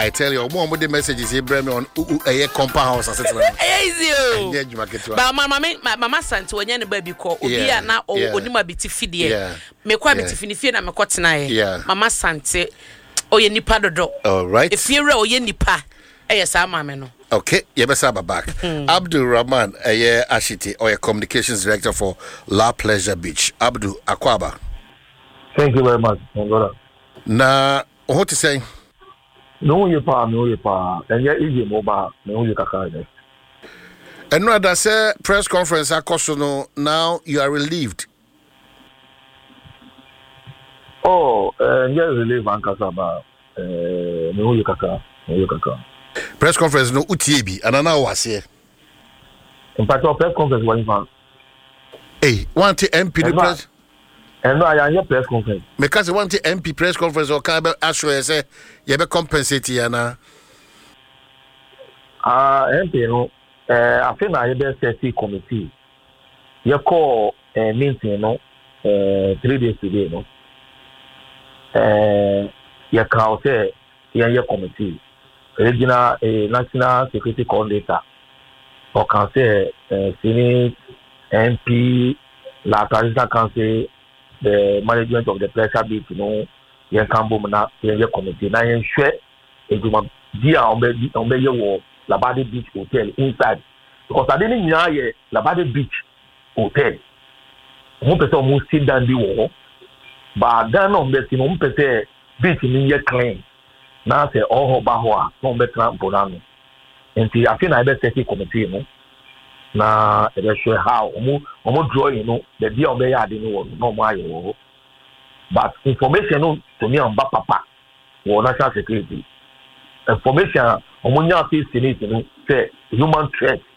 I tell you, more the messages he bring me on a compound house. Easy. But mama Santo when you baby call Obia na Onima biti fidie. Me kwa biti finifie na me kotena Mama Sante oye nipa dodo. All right. If you re oye nipa sa mama no. Okay, yebesa back. Abdul Rahman Ashiti or communications director for La Pleasure Beach. Abdul Akwaba. Thank you very much, my brother. Na what to say? No you pa, and yet easy mobile, no you kaka. And no that say press conference akosono now you are relieved. Oh, yes, relieved and kasaba. No you kaka. Press conference no utiebi anana was here. In fact, our press conference was in. Hey, want the MP the press? And no, I am press conference. Because want the MP press conference or can assure say you be compensate yana. MP no. I think I be set committee. You call meeting no 3 days today no. You can say you committee. Regional National Security Coordinator or can say Senate MP La Transition Council the management of the pressure beat yen kambo na yen committee na yen hwe eduma dia ombe ye wo Labadi Beach Hotel inside because I didn't know ye Labadi Beach Hotel mo pese mo sit down bi wo ba dan ombe si mo pese beach ni ye clean na say all ba ho a no be trampoline enti I think I be set committee no na e be show how omo draw the dia omo ya de no no mo ayo but information no to me on ba papa wo national security information omo nya fi senate no say human threat